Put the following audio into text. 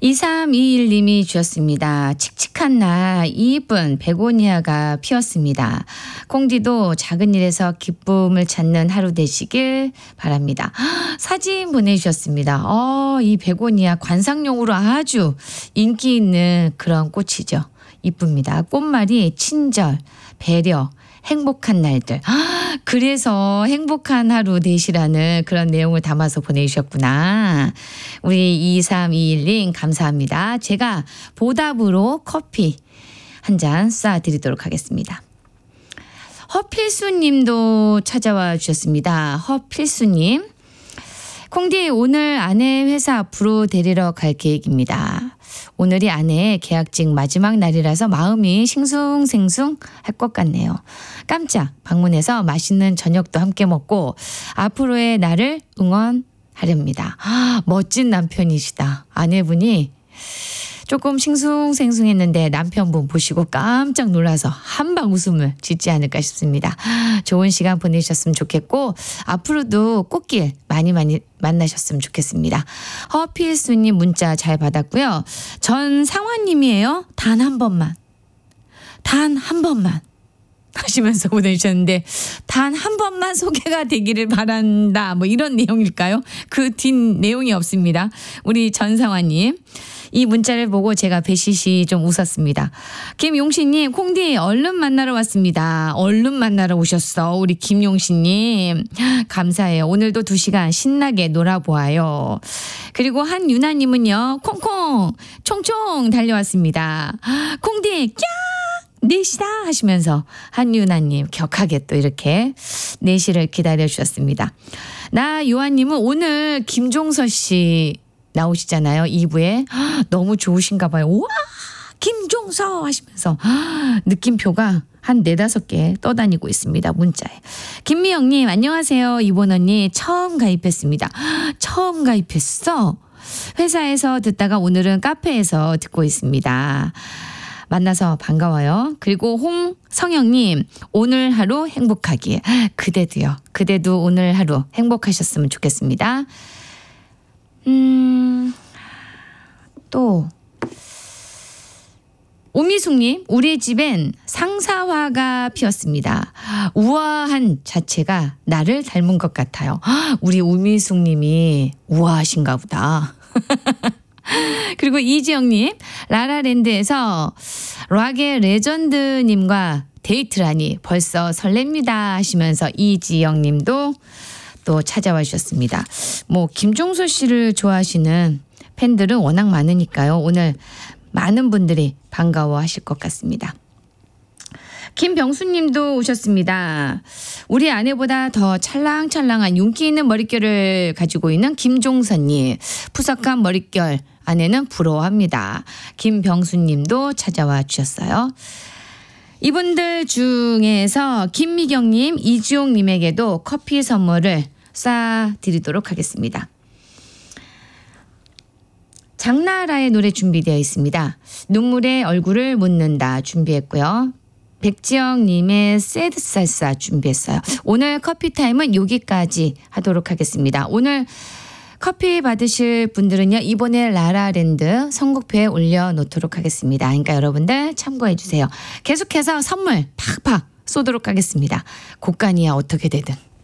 2321님이 주셨습니다. 칙칙한 날 이쁜 베고니아가 피었습니다. 콩디도 작은 일에서 기쁨을 찾는 하루 되시길 바랍니다. 사진 보내주셨습니다. 이 베고니아 관상용으로 아주 인기 있는 그런 꽃이죠. 이쁩니다. 꽃말이 친절, 배려, 행복한 날들. 그래서 행복한 하루 되시라는 그런 내용을 담아서 보내주셨구나. 우리 2321님 감사합니다. 제가 보답으로 커피 한 잔 쏴드리도록 하겠습니다. 허필수님도 찾아와 주셨습니다. 허필수님. 콩디 오늘 아내 회사 앞으로 데리러 갈 계획입니다. 오늘이 아내의 계약직 마지막 날이라서 마음이 싱숭생숭 할 것 같네요. 깜짝 방문해서 맛있는 저녁도 함께 먹고 앞으로의 나를 응원하렵니다. 멋진 남편이시다. 아내분이 조금 싱숭생숭했는데 남편분 보시고 깜짝 놀라서 한방 웃음을 짓지 않을까 싶습니다. 좋은 시간 보내셨으면 좋겠고 앞으로도 꽃길 많이 만나셨으면 좋겠습니다. 허필수님 문자 잘 받았고요. 전상화님이에요. 단 한 번만 하시면서 보내주셨는데 단 한 번만 소개가 되기를 바란다. 뭐 이런 내용일까요? 그 뒷 내용이 없습니다. 우리 전상화님. 이 문자를 보고 제가 배시시 좀 웃었습니다. 김용신님, 콩디 얼른 만나러 왔습니다. 얼른 만나러 오셨어. 우리 김용신님. 감사해요. 오늘도 2시간 신나게 놀아보아요. 그리고 한유나님은요. 콩콩, 총총 달려왔습니다. 콩디, 꺄! 4시다 하시면서 한유나님 격하게 또 이렇게 4시를 기다려주셨습니다. 나 요한님은 오늘 김종서 씨 나오시잖아요. 2부에. 너무 좋으신가 봐요. 우와 김종서 하시면서 느낌표가 한 4-5개 떠다니고 있습니다. 문자에. 김미영님 안녕하세요. 이번 언니 처음 가입했습니다. 처음 가입했어? 회사에서 듣다가 오늘은 카페에서 듣고 있습니다. 만나서 반가워요. 그리고 홍성영님 오늘 하루 행복하길. 그대도요. 그대도 오늘 하루 행복하셨으면 좋겠습니다. 또 오미숙님 우리 집엔 상사화가 피었습니다. 우아한 자체가 나를 닮은 것 같아요. 우리 오미숙님이 우아하신가 보다. 그리고 이지영님 라라랜드에서 락의 레전드님과 데이트라니 벌써 설렙니다 하시면서 이지영님도 또 찾아와 주셨습니다. 뭐 김종서 씨를 좋아하시는 팬들은 워낙 많으니까요. 오늘 많은 분들이 반가워하실 것 같습니다. 김병수님도 오셨습니다. 우리 아내보다 더 찰랑찰랑한 윤기 있는 머릿결을 가지고 있는 김종서님. 푸석한 머릿결 아내는 부러워합니다. 김병수님도 찾아와 주셨어요. 이분들 중에서 김미경님, 이주용님에게도 커피 선물을 쏴드리도록 하겠습니다. 장나라의 노래 준비되어 있습니다. 눈물의 얼굴을 묻는다 준비했고요. 백지영님의 새드살사 준비했어요. 오늘 커피타임은 여기까지 하도록 하겠습니다. 오늘 커피 받으실 분들은요. 이번에 라라랜드 선곡표에 올려놓도록 하겠습니다. 그러니까 여러분들 참고해 주세요. 계속해서 선물 팍팍 쏘도록 하겠습니다. 곡간이야 어떻게 되든.